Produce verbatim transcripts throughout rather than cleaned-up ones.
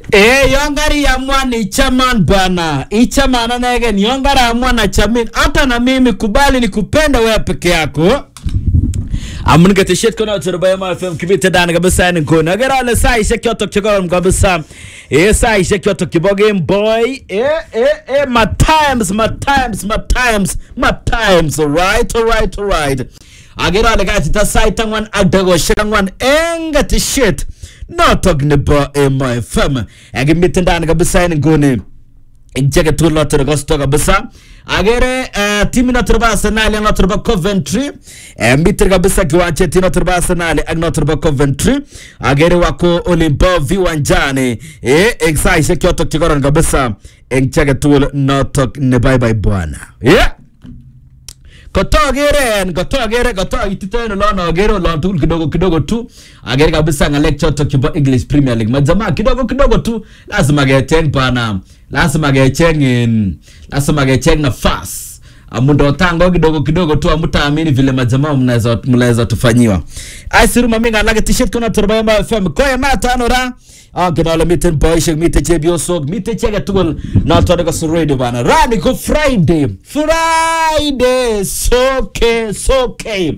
Eh, yongari amua ni chaman bana. Ichaman anegen yongara amua na chamin. Hata na mimi kubali ni kupenda wewe peke yako. Amun gati shit kono turba ma F M kibite dan kabisa ni kono. Agera le sai shekyo tok chokoro kabisa. Eh sai shekyo tok kiboge boy. Eh eh eh my times my times my times my times all right all right all right. Agera le gati ta sai tangwan adago shangwan engati shit. No talking about in my firm. I give me ten down kabisa ni kono. Injeke tu lot to gosto kabisa. Agere uh, timi na turba Arsenal na turba Coventry. Eh mitir kabisa kiwanja tino turba Arsenal na turba Coventry. Agere wako Olimpo viwanjani. Eh excited kyoto kigoro kabisa. Injeke tu no talk ne bye bye bwana. Yeah. Koto agere koto agere koto ititeno lono agere lono tu kidogo kidogo tu. Agere kabisa ngalek choto kibo English Premier League. Majamaa kidogo kidogo tu lazima geteng pana. Lazima gecheng lazima gecheng nafasi. Amundo tango kidogo kidogo tu amutaamini vile majamaa mnaweza mnaweza tufanyiwa. Aisiru maminga lage t-shirt kuna turba ma F M kwa mata anora. Ah kinala miten boy shek mite chebio sok mite chega tugol na todaga su radio bana. Rani ko Friday. Friday soke soke.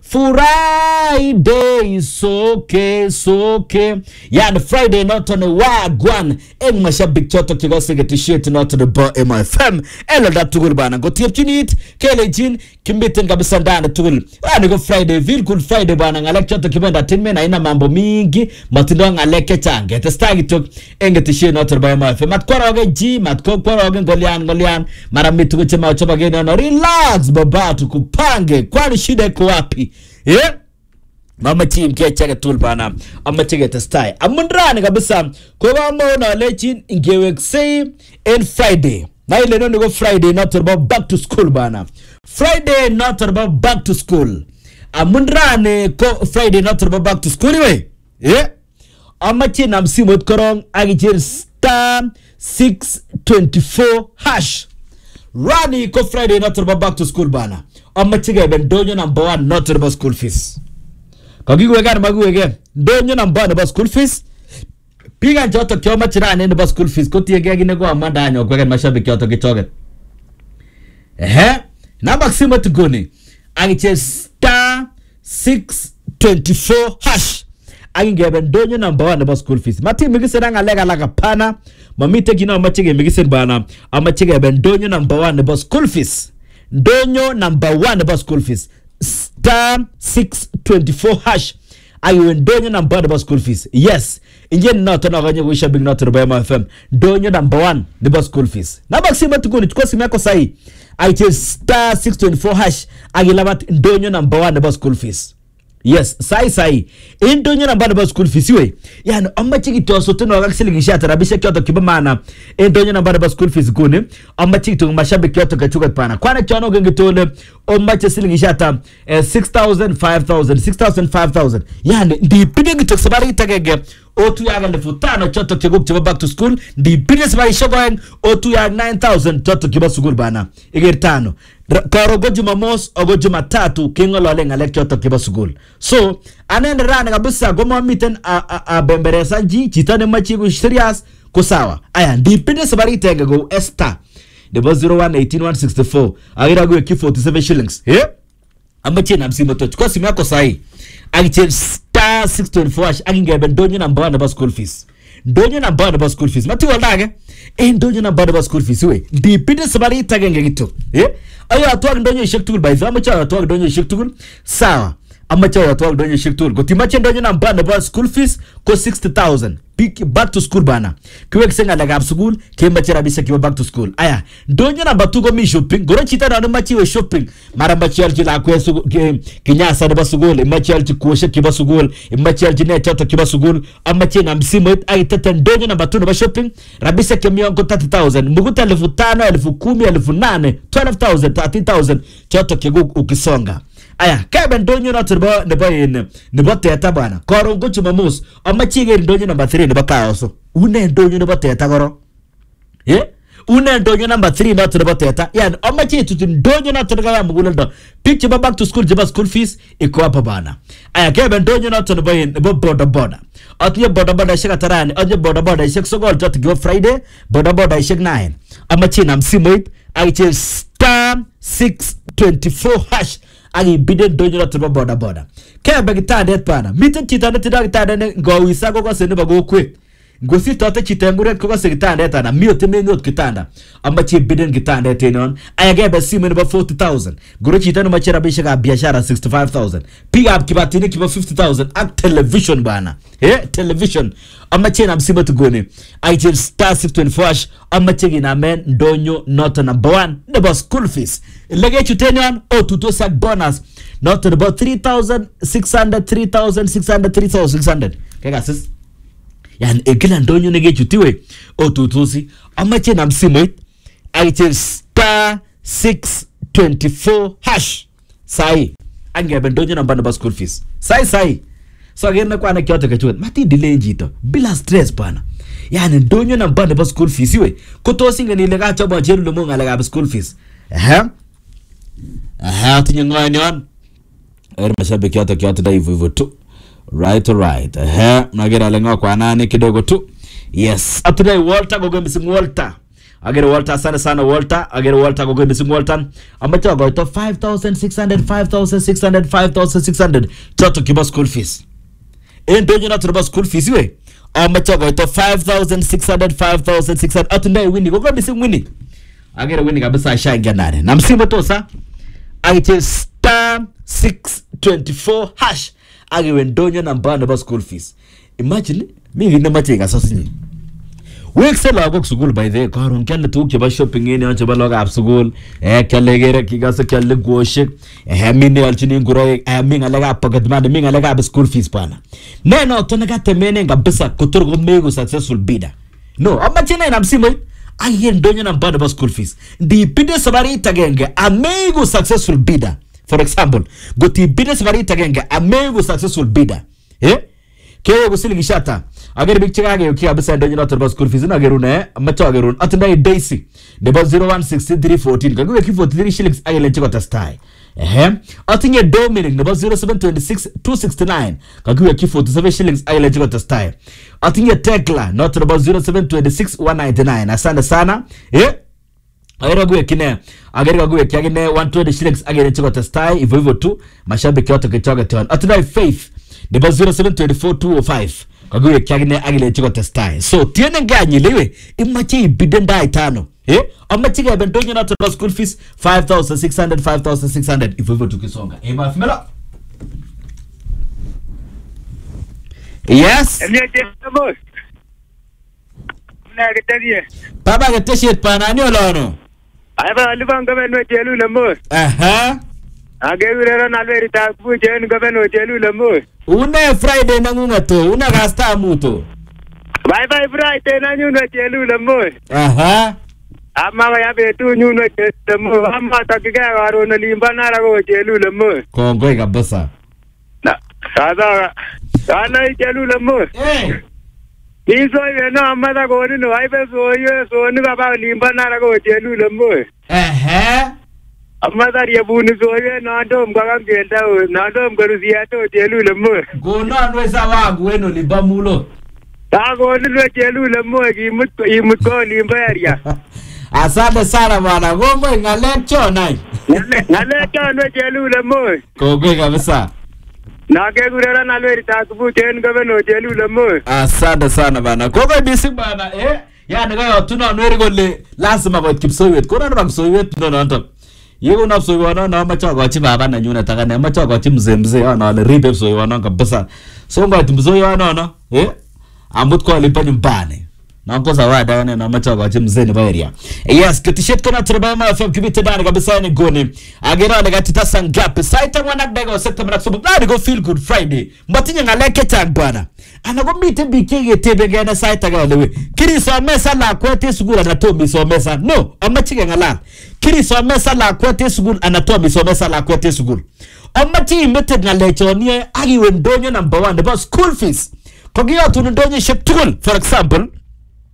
Friday so okay so okay. Yeah, the Friday not on the wagwan. Eng mashabik choto kigose get t-shirt not on the bar M F M. Ela da tugul bana. Go tiap chinit kele jin kimbiten kabisa ndani tugul. Rani go Friday vil cool Friday bana ngalek choto kibenda tinme na ina mambo mingi matindo ngaleke change. Te stagi tok eng t-shirt not on the bar M F M. Mat kwara oge ji mat kwara oge ngolian ngolian mara mitu kuchema uchoba geni no relax baba tukupange kwani shida iko wapi? Yeah. Mama team ke cheke tool bana. Amma cheke testai. Amundra kabisa. Kwa mama na lechin ingewe say in Friday. Na ile no go Friday not about back to school bana. Friday not about back to school. Amundra ne ko Friday not about back to school we. Yeah. Amma china msimu korong agijir star six twenty-four hash. Rani ko Friday not about back to school bana. Amma chige ben donyo number one not about school fees. Kagigo again magu again. Donyo number one about school fees. Piga joto kyo machira ne about school fees. Koti again ginego amanda anyo kwa mashabi kyo to kitoge. Eh? Na maxima to goni. Agiche star six twenty-four hash. Aginge ben donyo number one about school fees. Mati migise nga lega laga pana. Mamite gino machige migise bana. Amachige ben donyo number one about school fees. Donyo number one about school fees. Star six twenty-four hash. Are you in donyo number one about school fees? Yes. Inje not on a wisha big not to the M F M. Donyo number one about school fees. Nabak sima to go to Kosimako Sai. I tell star six twenty-four hash. I will about donyo number one about school fees. Yes, sai sai. In donyo number about school fees we. Ya no amma chiki to so to no actually gishata rabisha kyoto kibamana. In donyo number about school fees gone. Amma chiki to mashabi kyoto kachuka pana. Kwana chono gengitole amma chiki gishata six thousand, five thousand, six thousand, five thousand. Ya ndi pide gito sabari tagege. Otu ya gande futano choto kiguk chiba back to school. Ndi pide sabari shogoeng otu ya nine thousand choto kiba school bana. Igirtano. Karo goju mamos o goju matatu kingo lole ngalek choto kiba school. So anende rana kabisa goma miten a a, a bemberesa ji chitane machigu serious kusawa. Aya ndi pide sabari tagege go esta. The zero one eighteen one sixty-four. Agira go ki forty-seven shillings. Eh? Amache na msimu to. Kwa simu yako sahi. Agiche star six twenty-four hash. Aginge ben donyo number one about school fees. Donyo number one about school fees. Mati walage. Eh donyo number one about school fees we. Di pide sabari tagenge gito. Eh? Ayo atwag donyo shek tool by. Amache atwag donyo shek tool. Sawa. Amache atwag donyo shek tool. Go timache donyo number one about school fees ko sixty thousand. Pick back to school bana. Kiwe kisenga daga school, kema chira bisa kiwa back to school. Aya, donyo na batugo mi shopping. Goro chita na machi we shopping. Mara machi alji la kwe sugu kinyasa na basugul, machi alji kuoshe kiba sugul, machi alji ne choto kiba sugul, amachi na msimu ay teten donyo na batu na ba shopping. Rabisa kemiongo thirty thousand. Muguta elfu tano, elfu kumi, elfu nane, twelve thousand, thirteen thousand. Choto kigu ukisonga. Aya, kaya donyo na turba neba yin neba teta bana. Koro ngochu mamus. Ama chige donyo number three neba kaoso. Une donyo neba teta koro. Eh? Une ndonyo number three not nebo teta. Yani amache itutu ndonyo not nebo ya muguleldo. Pick cheba back to school cheba school fees iko hapa bana. Aya kebe ndonyo not nebo nebo boda boda. Atunye boda boda ishek atarani. Atunye boda boda ishek sogol jati giwa Friday. Boda boda ishek nine. Amache na msimoit. Aiche star six twenty-four hash. Agi bide ndonyo not nebo boda boda. Kebe gitadet bana. Mite chita netida gitadet ngawisa koko seneba go kwe. Ngosi tote chitenguret koko se gitandet ana miyote menyot kitanda amache biden gitandet enon ayagebe simu nebo forty thousand goro chitano machera bisha ka biashara sixty-five thousand pick up kibatini kiba fifty thousand ak television bana eh television amache na msimu tugone aitel star six twenty-four hash amache gina men ndonyo not number one nebo school fees lege chutenyon o tuto sak bonus not about three thousand six hundred three thousand six hundred three thousand six hundred kega sis yani ekila ndonyo nege chutiwe o tutusi amache na msimoit aitel star six twenty-four hash sai angebe ndonyo namba namba school fees sai sai so agene kwa na kyote kachuet mati delay jito bila stress bana yani ndonyo namba namba school fees iwe kutosinga ni lega chobo jelu lumo ngala school fees eh eh tinye ngwanyon er mashabe kyote kyote dai hivyo tu. Right, right. Eh, nagera lengo kwa nani kidogo tu. Yes. Atuday Walter gogo missing Walter. Agere Walter sana sana Walter. Agere Walter gogo missing Walter. Amacha go to five thousand six hundred, five thousand six hundred, five thousand six hundred. Choto kiba school fees. Endo jina tuba school fees we. Amacha go to five thousand six hundred, five thousand six hundred. Atuday Winnie gogo missing Winnie. Agere Winnie kabisa shanga nane. Na msimu tosa. Aitel star six twenty-four hash. Agi wendonyo namba namba school fees. Imagine mi gine mache gasasi ni. Week se lago school by the karon kelle tu ke ba shopping ni on cheba loga school eh kelle gere ki gasa kelle goshik eh mi ne alchini nguro eh mi ngalaga pocket money mi ngalaga school fees pana. Neno to naga temene ngabisa kuturgo mego successful bidder. No, amache na namsimo agi wendonyo namba namba school fees. Di bidder sabari tagenge amego successful bidder. For example, go to business vari tagenge amego successful bidder. Eh? Kaya go silingi shata. Agere big chega ge uki abisa ndonyo not about school fees na gerune macho agerun atunda daisy deba zero one six three one four kago ki forty-three shillings ayele chiko tastai. Eh? Atinye Dominic deba zero seven two six two six nine kago ki forty-seven shillings ayele chiko tastai. Atinye Tekla not about zero seven two six one nine nine. Asante sana. Eh? Agere gwe kine agere gwe kyagine one hundred twenty shillings agere chiko testai hivyo hivyo tu mashabiki yote kichoga tena atudai Faith deba zero seven two four two oh five kagwe kyagine agere chiko testai so tiene ganyi lewe imache ibidenda itano eh amache ga bendonyo na to school fees five thousand six hundred five thousand six hundred hivyo hivyo tukisonga eh mafimela yes Baba geteshet pana ni olono Aba alifan gavano jelu lamo. Aha. Agewirero nalweri tabu jen gavano jelu lamo. Une Friday nangunga to, una gasta muto. Bye bye Friday nangunga jelu lamo. Aha. Amma ya betu nyuno jelu lamo. Amma takiga waro na limba na rago jelu lamo. Kongoi kabisa. Na, sada ana jelu lamo. Eh. Iso yeno amma da goni no ai be so yo so ni baba limba na rago jelu lamo. Eh. Amma da ya bunu so yo na ndom ga ngenda na ndom garusia to jelu lamo. Gono anweza wangu weno libamulo. Ta goni no jelu lamo gi mut imut ko limba area. Asante sana bwana. Gombo ngalecho nai. Ngalecho no jelu lamo. Kongoi kabisa. Nage gurera nalweri takubu jen gavano jelu lamo. Asante sana bana. Kongoi bisi bana eh. Yani gayo tuna nweri gole lazima kwa kipsoiwet. Kona nwa kipsoiwet no nanto. Yego na kipsoiwana na macho kwa chiba bana nyuna taka na macho kwa chimze mze ana ale ribe kipsoiwana kabisa. So ngwa timzoiwana no eh. Ambut kwa lipa nyumbani. Na ngoza wada na macho kwa chimze ni area. Yes, kitishet kana turba ma F M kibite dani kabisa ni goni. Agera daga titasa ngapi. Saita mwana daga sekta mna kusubu. Na go feel good Friday. Mbatinya ngaleke tag bana. Anago mite bikege tebe gana saita ga lewe. Kiri so mesa la kwete sugul anatomi so mesa. No, amachige ngala. Kiri so mesa la kwete sugul anatomi so mesa la kwete sugul. Amachi mete ngalecho ni agi wendonyo number one about school fees. Kogiyo tunundonyo shep tukul. For example,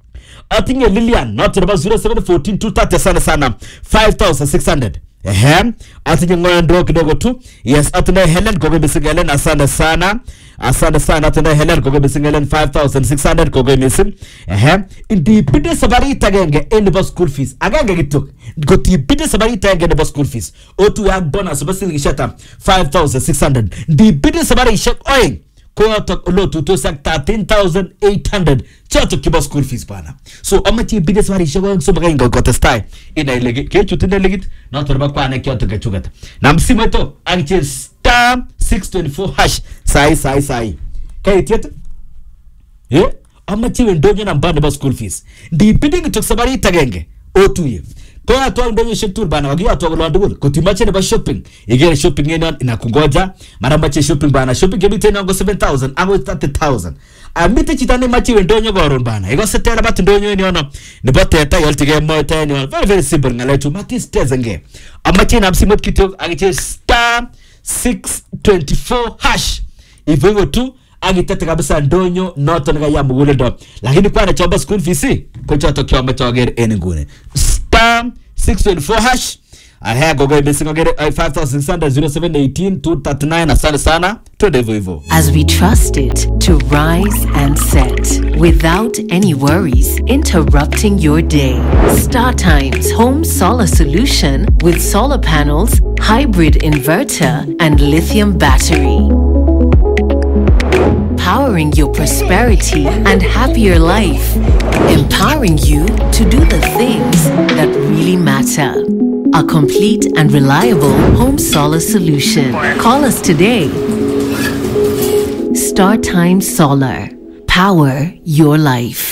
atinye Lilian not about zero seven one four two thirty sana sana five thousand six hundred. Ehe, atinye ngoyandro kidogo tu. Yes, atinye Helen koge missing Helen asante sana. Asante sana atinye Helen koge missing Helen five thousand six hundred koge missing. Ehe, indi pide sabari itagenge eni school fees. Agenge gituk. Goti pide sabari itagenge eni school fees. Otu ya bonus basi gishata five thousand six hundred. Ndi pide sabari ishak oing. Kwa to lo to sak thirteen thousand eight hundred chato kiba school fees bana. So amachi bide sabari ishak so baga ingo got style ina ilege ke chutinde legit na torba kwa na kyoto ke chugata. Na msimu to anche star six twenty-four hash sai sai sai. Kai tiet? Eh? Amachi wendonyo na mbane ba school fees. Ndi pide ngitok sabari itagenge. Otu ye. Kwa atuwa ndonyo shektur bana wagi atuwa kulondugul kutimache ne ba shopping igere shopping eno inakungoja mara mache shopping bana shopping kebi tena ngo seven thousand ango thirty thousand amite chitane mache wendonyo goron bana igo setera bat ndonyo eno no ne bateta yaltige moita eno very very simple ngaletu matis tezenge amache na msimot kitok agiche star six twenty-four hash hivyo hivyo tu agitete kabisa ndonyo noto nga ya mugule do lakini kwa na chomba school fees kwa chato kiomba chogere ene ngune star six twenty-four hash ahaya gogo missing ogere five thousand six hundred zero seven one eight two three nine asante sana twende hivyo hivyo as we trust it to rise and set without any worries interrupting your day. Star Times Home Solar Solution with solar panels, hybrid inverter and lithium battery. Powering your prosperity and happier life. Empowering you to do the things that really matter. A complete and reliable home solar solution. Call us today. Star Times Solar. Power your life.